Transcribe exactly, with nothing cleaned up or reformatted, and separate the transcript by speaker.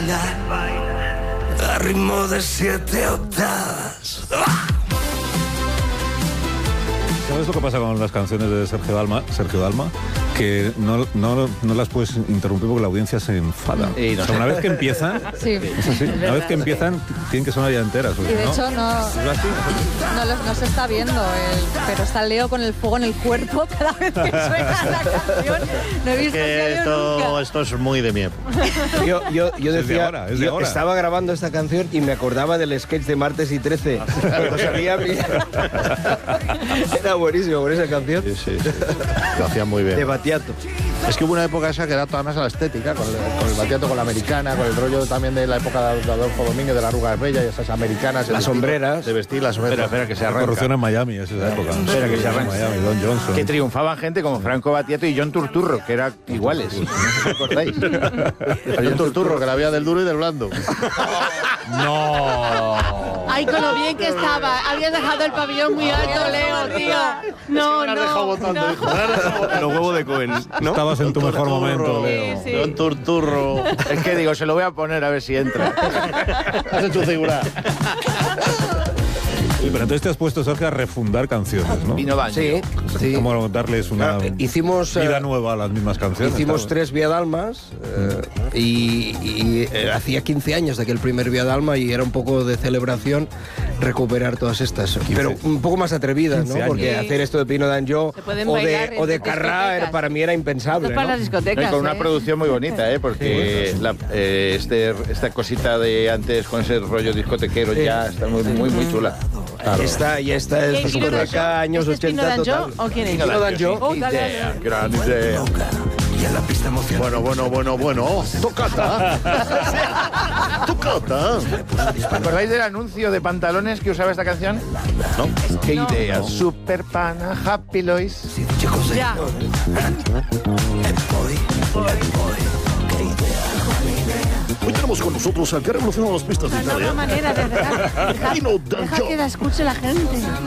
Speaker 1: baila a ritmo de siete octavas.
Speaker 2: ¿Sabes lo que pasa con las canciones de Sergio Dalma? Sergio Dalma, que no, no, no las puedes interrumpir porque la audiencia se enfada.
Speaker 3: Y no
Speaker 2: o sea, una vez que empiezan,
Speaker 4: Sí,
Speaker 2: es así, una vez que empiezan tienen que sonar ya enteras.
Speaker 4: y de
Speaker 2: ¿no?
Speaker 4: hecho no,
Speaker 2: ¿Es así?
Speaker 4: no, lo- no se está viendo, el- pero está Leo con el fuego en el cuerpo cada vez que suena la canción. No he visto
Speaker 3: Que
Speaker 4: ese Leo
Speaker 3: esto,
Speaker 4: nunca.
Speaker 3: esto es muy de mi época.
Speaker 5: Yo, yo, yo
Speaker 2: Es de
Speaker 5: decía,
Speaker 2: ahora, es de
Speaker 5: yo
Speaker 2: ahora.
Speaker 5: estaba grabando esta canción y me acordaba del sketch de Martes y trece. Cuando salía mi- Era buenísimo con esa canción.
Speaker 3: Sí, sí, sí. Lo hacía muy bien.
Speaker 5: De Battiato.
Speaker 3: Es que hubo una época esa que era toda más a la estética, con el, con el Battiato, con la americana, con el rollo también de la época de Adolfo Domínguez, de la arruga bella y esas americanas.
Speaker 5: Las
Speaker 3: el
Speaker 5: sombreras.
Speaker 3: estilo De vestir las sombreras.
Speaker 6: Espera, espera, que se
Speaker 2: La
Speaker 6: arranca.
Speaker 2: corrupción en Miami, es esa época.
Speaker 6: Espera, que se arranca.
Speaker 2: Miami, Don Johnson.
Speaker 6: Que triunfaban gente como Franco Battiato y John Turturro, que eran iguales. ¿No os acordáis?
Speaker 3: John Turturro, que la había del duro y del blando.
Speaker 2: No.
Speaker 7: Ay, con lo bien que estaba. Habías dejado el pabellón muy alto, Leo, tío. No,
Speaker 3: Me has dejado
Speaker 7: no.
Speaker 3: votando,
Speaker 7: no.
Speaker 3: hijo. Me has dejado votando.
Speaker 5: Los huevos de Cohen, ¿no?
Speaker 2: Estabas en tu mejor momento, Leo.
Speaker 7: Sí, sí.
Speaker 3: John Turturro.
Speaker 6: Es que digo, se lo voy a poner a ver si entra.
Speaker 3: Has hecho figura.
Speaker 2: Sí, pero entonces te has puesto, Sergio, a refundar canciones, ¿no?
Speaker 6: Vino Banjo.
Speaker 5: Sí, sí.
Speaker 2: Como darles una
Speaker 5: Ah, hicimos,
Speaker 2: vida
Speaker 5: eh,
Speaker 2: nueva a las mismas canciones.
Speaker 5: Hicimos
Speaker 2: claro.
Speaker 5: tres Vía Dalmas eh, y, y, eh, hacía quince años de aquel primer Vía Dalma y era un poco de celebración recuperar todas estas, pero un poco más atrevidas, ¿no?
Speaker 2: quince
Speaker 5: Porque
Speaker 2: años.
Speaker 5: hacer esto de Pino Danjó
Speaker 7: Se pueden
Speaker 5: o
Speaker 7: bailar
Speaker 5: de,
Speaker 7: en
Speaker 5: o de
Speaker 7: discotecas.
Speaker 5: Carrá era- para mí era impensable,
Speaker 7: Esto es para
Speaker 5: ¿no?
Speaker 7: las discotecas.
Speaker 6: Y con una
Speaker 7: ¿eh?
Speaker 6: producción muy bonita, ¿eh? Porque la- eh, este, esta cosita de antes con ese rollo discotequero ya está muy, muy, muy chula.
Speaker 5: Esta, y esta
Speaker 7: ¿Quién,
Speaker 5: es
Speaker 7: Pino
Speaker 5: discoteca
Speaker 7: Danjó?
Speaker 5: años
Speaker 7: ¿Este es Pino
Speaker 5: ochenta
Speaker 7: Danjó
Speaker 5: total.
Speaker 7: o quién es?
Speaker 5: Pino Danjó.
Speaker 7: Oh, dale, dale.
Speaker 6: Idea, gran idea.
Speaker 1: Y en la pista emocionante.
Speaker 3: Bueno, bueno, bueno, bueno. Tocata. Tocata.
Speaker 6: ¿Os acordáis del anuncio de pantalones que usaba esta canción?
Speaker 3: No.
Speaker 6: ¿Qué
Speaker 7: No.
Speaker 6: idea? Super pana, Happy Lois.
Speaker 1: Si dice cos'è?
Speaker 7: Ya.
Speaker 1: E poi, e poi,
Speaker 3: Hoy tenemos con nosotros al que ha revolucionado las pistas de
Speaker 7: Una nueva
Speaker 3: Italia.
Speaker 7: manera de dejar, dejar,
Speaker 3: Pino
Speaker 7: deja
Speaker 3: Danjó.
Speaker 7: que la escuche la gente.